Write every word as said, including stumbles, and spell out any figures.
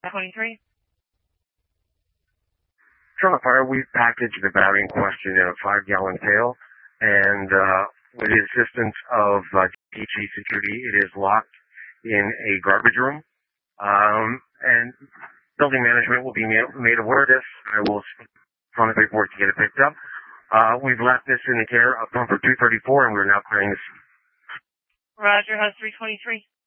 twenty-three. Charlotte Fire, we packaged the battery in question in a five-gallon pail, and uh, with the assistance of uh, G T Security, it is locked in a garbage room. Um, and building management will be made, made aware of this. I will from the paperwork to get it picked up. Uh, we've left this in the care of pumper two thirty-four, and we're now clearing this. Roger, Hus three twenty-three.